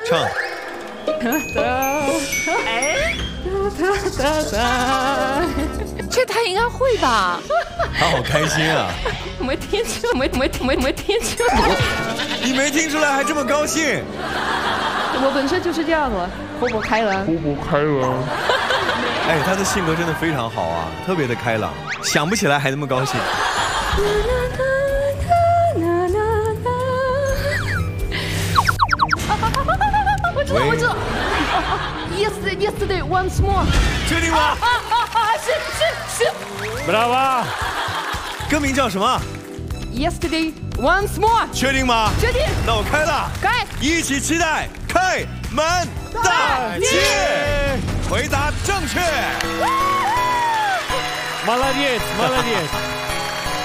唱。 哎，这他应该会吧？ 他好开心啊！ 没听出，没听出来。 你没听出来还这么高兴？ 我本身就是这样的，活泼开朗。 哎，他的性格真的非常好啊，特别的开朗，想不起来还那么高兴。 我知道。Yesterday once more。 确定吗？ 是。 Bravo！ 歌名叫什么 Yesterday once more。 确定吗？ 确定。 那我开了。 开。 一起期待开门大吉。回答正确。 Молодец, молодец.